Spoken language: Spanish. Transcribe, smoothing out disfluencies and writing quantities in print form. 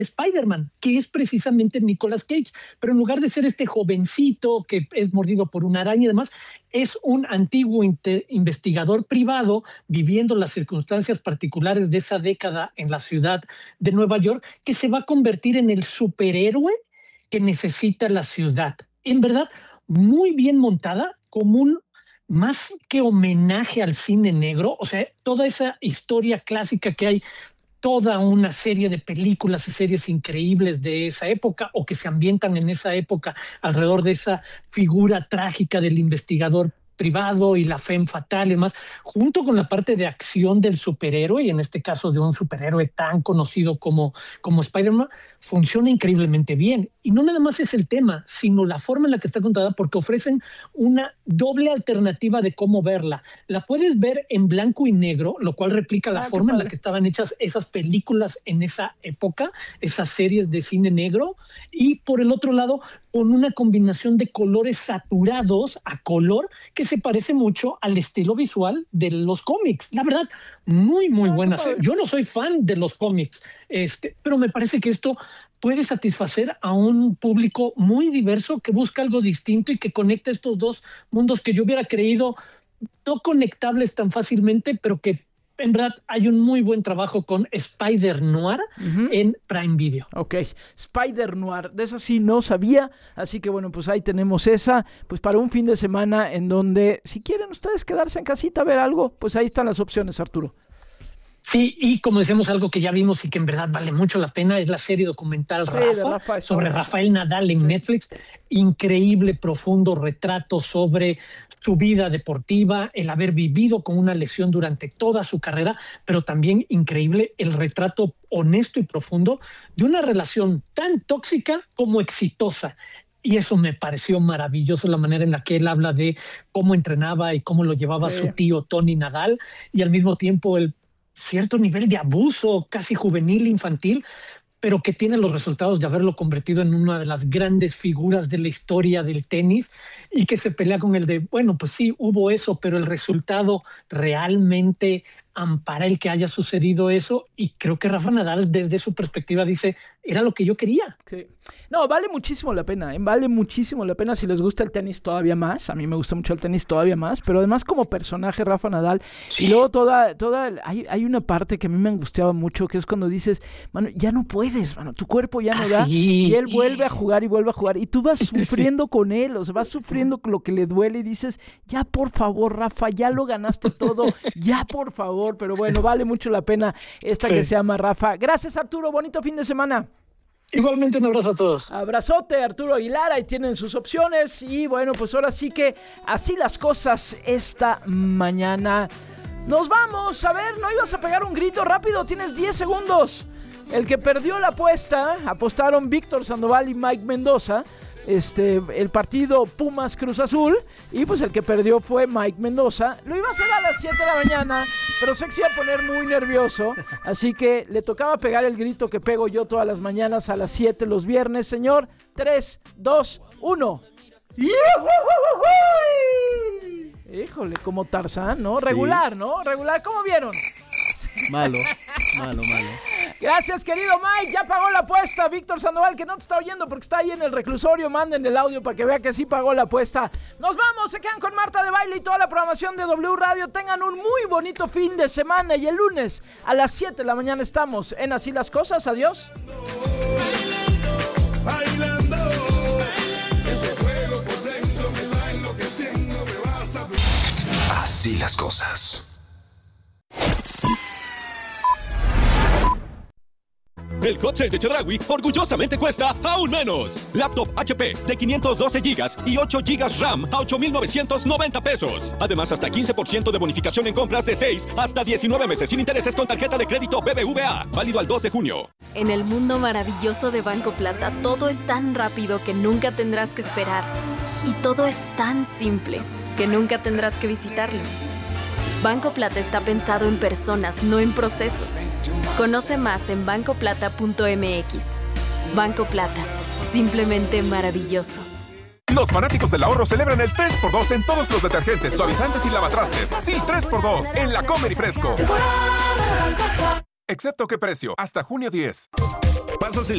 Spider-Man, que es precisamente Nicolas Cage, pero en lugar de ser este jovencito que es mordido por una araña y demás, es un antiguo investigador privado viviendo las circunstancias particulares de esa década en la ciudad de Nueva York, que se va a convertir en el superhéroe que necesita la ciudad. En verdad, muy bien montada, como un más que homenaje al cine negro, o sea, toda esa historia clásica que hay, toda una serie de películas y series increíbles de esa época o que se ambientan en esa época alrededor de esa figura trágica del investigador privado y la femme fatale y demás, junto con la parte de acción del superhéroe, y en este caso de un superhéroe tan conocido como Spider-Man, funciona increíblemente bien. Y no nada más es el tema, sino la forma en la que está contada, porque ofrecen una doble alternativa de cómo verla. La puedes ver en blanco y negro, lo cual replica la forma en la que estaban hechas esas películas en esa época, esas series de cine negro, y por el otro lado, con una combinación de colores saturados a color que se parece mucho al estilo visual de los cómics. La verdad, muy buena. Yo no soy fan de los cómics, pero me parece que esto puede satisfacer a un público muy diverso que busca algo distinto y que conecta estos dos mundos que yo hubiera creído no conectables tan fácilmente, pero que en verdad hay un muy buen trabajo con Spider-Noir en Prime Video. Ok, Spider-Noir, de esa sí no sabía, así que bueno, pues ahí tenemos esa, pues para un fin de semana en donde, si quieren ustedes quedarse en casita a ver algo, pues ahí están las opciones, Arturo. Sí, y como decíamos, algo que ya vimos y que en verdad vale mucho la pena es la serie documental Rafa sobre Rafael Nadal en Netflix. Increíble, profundo retrato sobre su vida deportiva, el haber vivido con una lesión durante toda su carrera, pero también increíble el retrato honesto y profundo de una relación tan tóxica como exitosa. Y eso me pareció maravilloso, la manera en la que él habla de cómo entrenaba y cómo lo llevaba su tío Tony Nadal, y al mismo tiempo el cierto nivel de abuso casi juvenil, infantil, pero que tiene los resultados de haberlo convertido en una de las grandes figuras de la historia del tenis, y que se pelea con el de, bueno, pues sí, hubo eso, pero el resultado realmente ampara el que haya sucedido eso. Y creo que Rafa Nadal, desde su perspectiva, dice, era lo que yo quería. Sí. No, vale muchísimo la pena, vale muchísimo la pena si les gusta el tenis todavía más. A mí me gusta mucho el tenis todavía más, pero además como personaje Rafa Nadal. Sí. Y luego hay una parte que a mí me angustiaba mucho, que es cuando dices, mano, ya no puedes, mano, tu cuerpo ya no da, y él vuelve a jugar, y tú vas sufriendo con él, o sea, vas sufriendo con lo que le duele, y dices, ya por favor, Rafa, ya lo ganaste todo, ya por favor. Pero bueno, vale mucho la pena esta que se llama Rafa. Gracias, Arturo, bonito fin de semana. Igualmente, un abrazo a todos. Abrazote, Arturo Aguilar, ahí tienen sus opciones. Y bueno, pues ahora sí que así las cosas esta mañana. Nos vamos, a ver, ¿no ibas a pegar un grito rápido? Tienes 10 segundos. El que perdió la apuesta, apostaron Víctor Sandoval y Mike Mendoza, el partido Pumas Cruz Azul, y pues el que perdió fue Mike Mendoza. Lo iba a hacer a las 7 de la mañana, pero se iba a poner muy nervioso, así que le tocaba pegar el grito que pego yo todas las mañanas a las 7 los viernes, señor. 3, 2, 1. Híjole, como Tarzán, ¿no? Regular, ¿no? Regular, ¿cómo vieron? Malo. Gracias, querido Mike. Ya pagó la apuesta. Víctor Sandoval, que no te está oyendo porque está ahí en el reclusorio, manden el audio para que vea que sí pagó la apuesta. Nos vamos, se quedan con Marta de Baile y toda la programación de W Radio. Tengan un muy bonito fin de semana, y el lunes a las 7 de la mañana estamos en Así las Cosas. Adiós. Bailando, ese fuego por dentro me va enloqueciendo, me vas a... Así las Cosas. El hot sale de Chedraui orgullosamente cuesta aún menos. Laptop HP de 512 GB y 8 GB RAM a 8,990 pesos. Además, hasta 15% de bonificación en compras de 6 hasta 19 meses sin intereses con tarjeta de crédito BBVA. Válido al 2 de junio. En el mundo maravilloso de Banco Plata, todo es tan rápido que nunca tendrás que esperar. Y todo es tan simple que nunca tendrás que visitarlo. Banco Plata está pensado en personas, no en procesos. Conoce más en bancoplata.mx. Banco Plata, simplemente maravilloso. Los fanáticos del ahorro celebran el 3x2 en todos los detergentes, suavizantes y lavatrastes. Sí, 3x2 en La Comer y Fresco. Excepto qué precio, hasta junio 10. pasas el